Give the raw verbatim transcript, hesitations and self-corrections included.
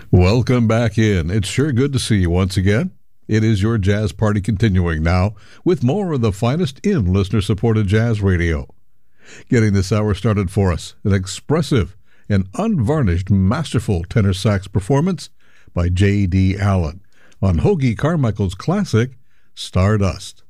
Welcome back in. It's sure good to see you once again. It is your jazz party continuing now with more of the finest in listener-supported jazz radio. Getting this hour started for us, an expressive and unvarnished masterful tenor sax performance by J D. Allen on Hoagy Carmichael's classic, Stardust.